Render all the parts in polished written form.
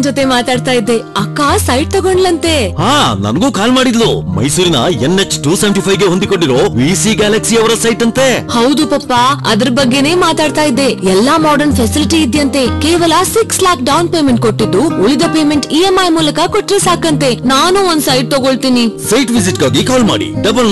ಜೊತೆ ಮಾತಾಡ್ತಾ ಇದ್ದೆ. ಅಕ್ಕ ಸೈಟ್ ತಗೊಂಡ್ಲಂತೆ. ಹಾ, ನನಗೂ ಕಾಲ್ ಮಾಡಿದ್ಲು. ಮೈಸೂರಿನ NH275 ಗೆ ಹೊಂದಿಕೊಂಡಿರೋ VC ಗ್ಯಾಲಕ್ಸಿ ಅವರ ಸೈಟ್ ಅಂತೆ. ಹೌದು ಪಪ್ಪ, ಅದ್ರ ಬಗ್ಗೆನೇ ಮಾತಾಡ್ತಾ ಇದ್ದೆ. ಎಲ್ಲಾ ಮಾಡರ್ನ್ ಫೆಸಿಲಿಟಿ ಇದೆಯಂತೆ. ಕೇವಲ 6 lakhs ಡೌನ್ ಪೇಮೆಂಟ್ ಕೊಟ್ಟಿದ್ದು ಉಳಿದ ಪೇಮೆಂಟ್ EMI ಮೂಲಕ ಕೊಟ್ರೆ ಸಾಕಂತೆ. ನಾನು ಒಂದ್ ಸೈಟ್ ತಗೊಳ್ತೀನಿ. ಸೈಟ್ ವಿಸಿಟ್ ಗಾಗಿ ಕಾಲ್ ಮಾಡಿ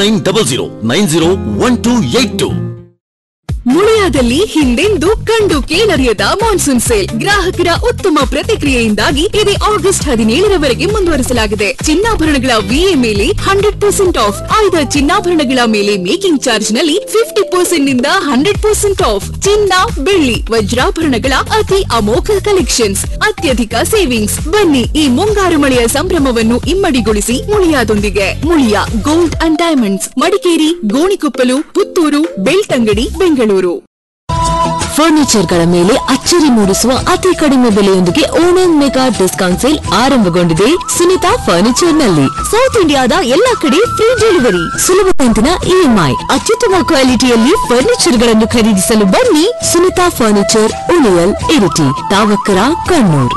9900901282. ಮುಳಿಯಾದಲ್ಲಿ ಹಿಂದೆಂದೂ ಕಂಡು ಕೇಳರಿಯದ ಮಾನ್ಸೂನ್ ಸೇಲ್. ಗ್ರಾಹಕರ ಉತ್ತಮ ಪ್ರತಿಕ್ರಿಯೆಯಿಂದಾಗಿ ಇದು ಆಗಸ್ಟ್ 17ರವರೆಗೆ ಮುಂದುವರಿಸಲಾಗಿದೆ. ಚಿನ್ನಾಭರಣಗಳ VA ಮೇಲೆ 100% ಆಫ್. ಆಯ್ದ ಚಿನ್ನಾಭರಣಗಳ ಮೇಲೆ ಮೇಕಿಂಗ್ ಚಾರ್ಜ್ ನಲ್ಲಿ 50% ನಿಂದ 100% ಆಫ್. ಚಿನ್ನ, ಬೆಳ್ಳಿ, ವಜ್ರಾಭರಣಗಳ ಅತಿ ಅಮೋಘ ಕಲೆಕ್ಷನ್ಸ್, ಅತ್ಯಧಿಕ ಸೇವಿಂಗ್ಸ್. ಬನ್ನಿ ಈ ಮುಂಗಾರು ಮಳೆಯ ಸಂಭ್ರಮವನ್ನು ಇಮ್ಮಡಿಗೊಳಿಸಿ ಮುಳಿಯಾದೊಂದಿಗೆ. Muliya gold and diamonds, Madikeri, Gonikoppal, Puttur, Belthangady, Bengaluru. Furniture ಗಳ ಮೇಲೆ ಅಚ್ಚರಿ ಮೂಡಿಸುವ ಅತಿ ಕಡಿಮೆ ಬೆಲೆಯೊಂದಿಗೆ ಓಣಂ ಮೆಗಾ ಡಿಸ್ಕೌಂಟ್ ಸೇಲ್ ಆರಂಭಗೊಂಡಿದೆ ಸುನಿತಾ ಫರ್ನಿಚರ್ ನಲ್ಲಿ. ಸೌತ್ ಇಂಡಿಯಾದ ಎಲ್ಲಾ ಕಡೆ ಫ್ರೀ ಡೆಲಿವರಿ, ಸುಲಭ ಕಂತಿನ EMI, ಅತ್ಯುತ್ತಮ ಕ್ವಾಲಿಟಿಯಲ್ಲಿ ಫರ್ನಿಚರ್ ಗಳನ್ನು ಖರೀದಿಸಲು ಬನ್ನಿ Sunita furniture, ಉಳಿಯಲ್, Iritty, Thavakkara, Kannur.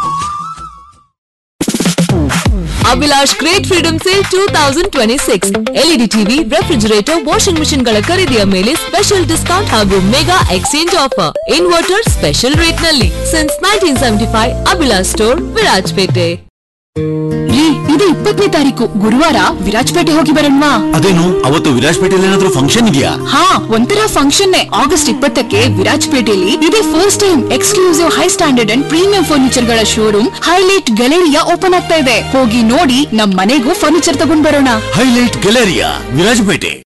Abhilash great freedom sale 2026 LED TV, refrigerator, washing machine ಗಳ ಖರೀದಿಯ ಮೇಲೆ ಸ್ಪೆಷಲ್ ಡಿಸ್ಕೌಂಟ್ ಹಾಗೂ mega exchange offer. Inverter special rate ನಲ್ಲಿ ಸಿನ್ಸ್ 1975. ಅಭಿಲಾಷ್ ಸ್ಟೋರ್, ವಿರಾಜಪೇಟೆ. ಇದು 20ನೇ ತಾರೀಕು ಗುರುವಾರ. ವಿರಾಜಪೇಟೆ ಹೋಗಿ ಬರೋಣವಾ? ಅದೇನು, ಅವತ್ತು ವಿರಾಜಪೇಟೆಯಲ್ಲಿ ಏನಾದ್ರೂ ಫಂಕ್ಷನ್ ಇದೆಯಾ? ಹಾ, ಒಂಥರ ಫಂಕ್ಷನ್. ಆಗಸ್ಟ್ 20ಕ್ಕೆ ವಿರಾಜಪೇಟೆಯಲ್ಲಿ ಇದೇ first time exclusive high standard and premium furniture ಗಳ ಶೋರೂಮ್ ಹೈಲೈಟ್ ಗ್ಯಾಲರಿಯಾ ಓಪನ್ ಆಗ್ತಾ ಇದೆ. ಹೋಗಿ ನೋಡಿ ನಮ್ ಮನೆಗೂ ಫರ್ನಿಚರ್ ತಗೊಂಡ್ ಬರೋಣ. Highlight Galleria, Virajpet.